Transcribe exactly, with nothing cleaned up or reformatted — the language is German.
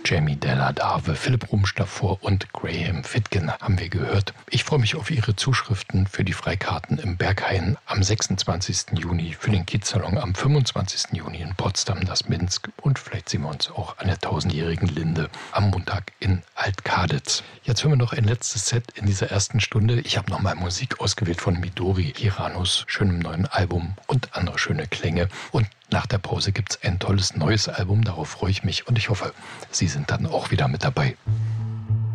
Jamie Della Dave, Philipp Rumsch davor und Graham Fitgen haben wir gehört. Ich freue mich auf Ihre Zuschriften für die Freikarten im Berghain am sechsundzwanzigsten Juni, für den Kiezsalon am fünfundzwanzigsten Juni in Potsdam, das Minsk und vielleicht sehen wir uns auch an der tausendjährigen Linde am Montag in Alt-Kaditz. Jetzt hören wir noch ein letztes Set in dieser ersten Stunde. Ich habe nochmal Musik ausgewählt von Midori Hiranos schönem neuen Album und andere schöne Klänge. Und nach der Pause gibt es ein tolles neues Album, darauf freue ich mich und ich hoffe, Sie sind dann auch wieder mit dabei.